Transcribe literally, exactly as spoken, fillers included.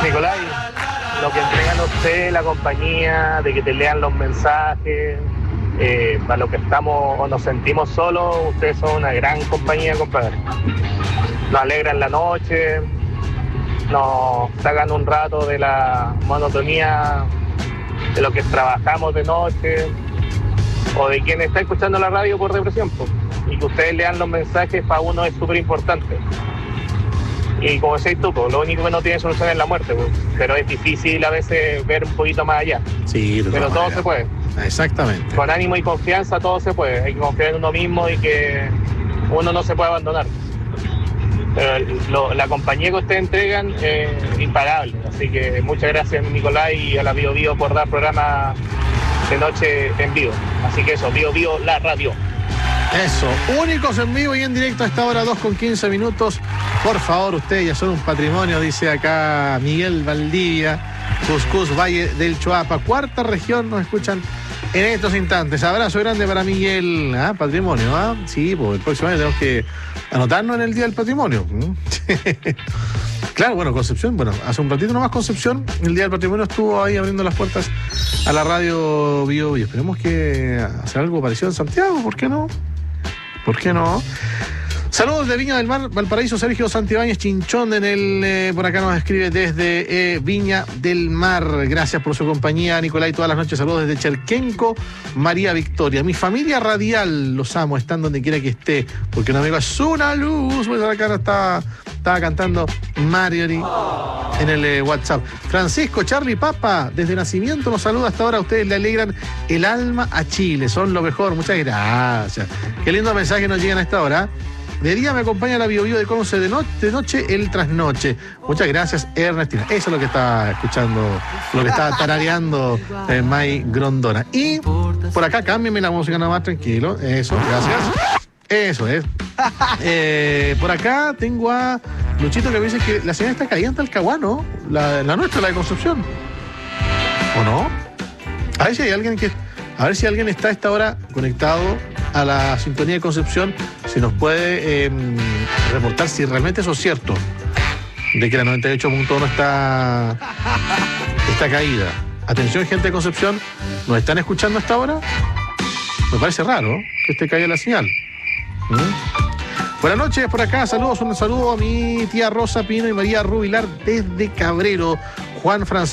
Nicolás, lo que entregan ustedes, la compañía, de que te lean los mensajes, eh, para los que estamos o nos sentimos solos, ustedes son una gran compañía, compadre. Nos alegran la noche, nos sacan un rato de la monotonía de lo que trabajamos de noche, o de quien está escuchando la radio por depresión, pues. Y que ustedes lean los mensajes para uno es súper importante. Y como decís tú, pues, lo único que no tiene solución es la muerte, pues. Pero es difícil a veces ver un poquito más allá. Sí, pero todo manera. se puede. Exactamente. Con ánimo y confianza todo se puede. Hay que confiar en uno mismo y que uno no se puede abandonar. Pero lo, la compañía que ustedes entregan es impagable. Así que muchas gracias, Nicolás, y a la Bio Bio por dar programa de noche en vivo. Así que eso, Bio Bio, la radio. Eso, únicos en vivo y en directo a esta hora, dos con quince minutos. Por favor, ustedes ya son un patrimonio, dice acá Miguel Valdivia, Cuscús, Valle del Choapa, cuarta región, nos escuchan en estos instantes. Abrazo grande para Miguel. ¿Ah? Patrimonio, ¿ah? Sí, pues el próximo año tenemos que anotarnos en el Día del Patrimonio. Claro, bueno, Concepción, bueno, hace un ratito nomás Concepción, el Día del Patrimonio estuvo ahí abriendo las puertas a la radio Bio Bio. Esperemos que hacer algo parecido en Santiago, ¿por qué no? ¿Por qué no? Saludos de Viña del Mar, Valparaíso, Sergio Santibáñez Chinchón en el, eh, por acá nos escribe desde eh, Viña del Mar. Gracias por su compañía, Nicolás, y todas las noches. Saludos desde Cherquenco, María Victoria. Mi familia radial, los amo, están donde quiera que esté, porque un amigo es una luz. Pues acá no estaba, estaba cantando Marjorie en el eh, WhatsApp. Francisco, Charlie, Papa, desde nacimiento nos saluda hasta ahora. Ustedes le alegran el alma a Chile, son lo mejor. Muchas gracias. Qué lindo mensaje nos llegan a esta hora. De día me acompaña la Bio Bio de Conce, de, no, de noche el trasnoche. Muchas gracias, Ernestina. Eso es lo que está escuchando, lo que está tarareando eh, May Grondona. Y por acá, cámbiame la música nada más, tranquilo. Eso, gracias. Eso es. Eh, por acá tengo a Luchito que me dice que la señal está cayendo en Talcahuano, ¿no? La, la nuestra, la de Concepción. ¿O no? A ver si hay alguien que... A ver si alguien está a esta hora conectado a la sintonía de Concepción, si nos puede eh, reportar si realmente eso es cierto, de que la noventa y ocho punto uno está, está caída. Atención, gente de Concepción, ¿nos están escuchando hasta ahora? Me parece raro que esté caída la señal. ¿Mm? Buenas noches por acá, saludos, un saludo a mi tía Rosa Pino y María Rubilar desde Cabrero, Juan Francisco.